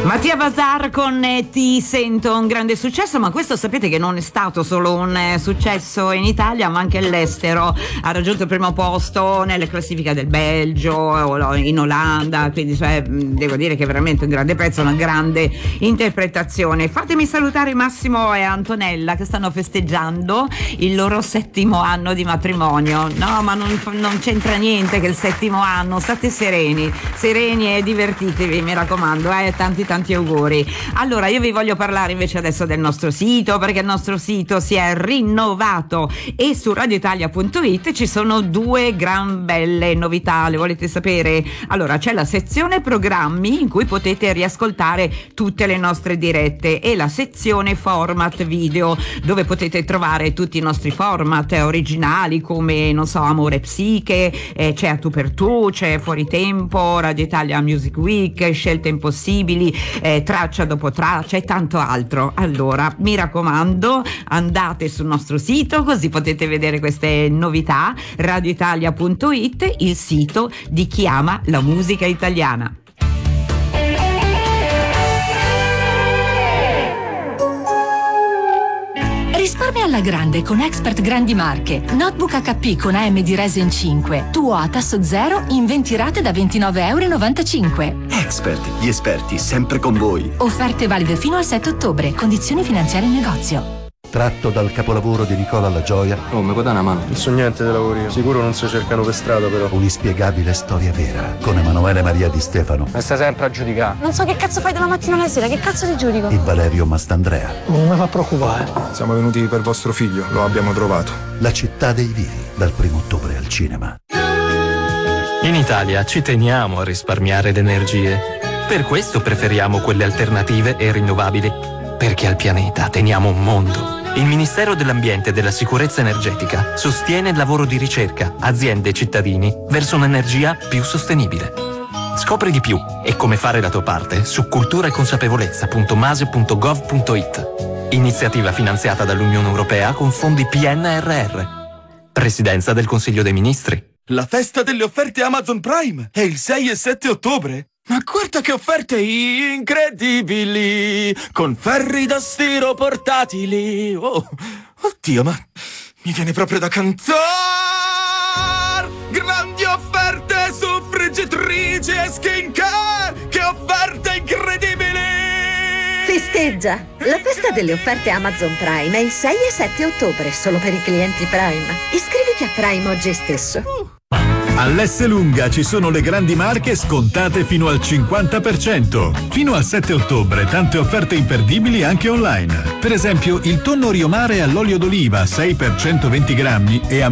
Mattia Bazar con Ti sento, un grande successo, ma questo sapete che non è stato solo un successo in Italia, ma anche all'estero. Ha raggiunto il primo posto nelle classifiche del Belgio, in Olanda, quindi devo dire che è veramente un grande pezzo, una grande interpretazione. Fatemi salutare Massimo e Antonella che stanno festeggiando il loro 7° anno di matrimonio. No, ma non c'entra niente che il 7° anno, state sereni e divertitevi, mi raccomando, tanti auguri. Allora, io vi voglio parlare invece adesso del nostro sito, perché il nostro sito si è rinnovato e su radioitalia.it ci sono 2 gran belle novità. Le volete sapere? Allora, c'è la sezione programmi in cui potete riascoltare tutte le nostre dirette, e la sezione format video dove potete trovare tutti i nostri format originali come, non so, Amore Psiche, c'è A Tu per Tu, c'è Fuori Tempo, Radio Italia Music Week, Scelte Impossibili, Traccia dopo traccia e tanto altro. Allora, mi raccomando, andate sul nostro sito così potete vedere queste novità. radioitalia.it, il sito di chi ama la musica italiana. Risparmia alla grande con Expert Grandi Marche. Notebook HP con AMD Ryzen 5. Tuo a tasso zero in 20 rate da €29,95. Expert, gli esperti sempre con voi. Offerte valide fino al 7 ottobre. Condizioni finanziarie in negozio. Tratto dal capolavoro di Nicola La Gioia. Oh, mi può dare una mano? Non so niente di lavoro io. Sicuro non si cercano per strada, però. Un'inspiegabile storia vera con Emanuele Maria Di Stefano. Mi stai sempre a giudicare. Non so che cazzo fai dalla mattina alla sera, che cazzo ti giudico? E Valerio Mastandrea. Non mi fa preoccupare. Siamo venuti per vostro figlio, lo abbiamo trovato. La città dei vivi, dal 1° ottobre al cinema. In Italia ci teniamo a risparmiare le energie. Per questo preferiamo quelle alternative e rinnovabili. Perché al pianeta teniamo un mondo. Il Ministero dell'Ambiente e della Sicurezza Energetica sostiene il lavoro di ricerca, aziende e cittadini verso un'energia più sostenibile. Scopri di più e come fare la tua parte su culturaeconsapevolezza.mase.gov.it. Iniziativa finanziata dall'Unione Europea con fondi PNRR. Presidenza del Consiglio dei Ministri. La festa delle offerte Amazon Prime è il 6 e 7 ottobre. Ma guarda che offerte incredibili! Con ferri da stiro portatili! Oh, oddio, ma mi viene proprio da cantare! Grandi offerte su friggitrici e skincare! Che offerte incredibili! Festeggia! La festa delle offerte Amazon Prime è il 6 e 7 ottobre, solo per i clienti Prime. Iscriviti a Prime oggi stesso. All'Esselunga ci sono le grandi marche scontate fino al 50%. Fino al 7 ottobre tante offerte imperdibili anche online. Per esempio il tonno Rio Mare all'olio d'oliva 6 per 120 grammi e a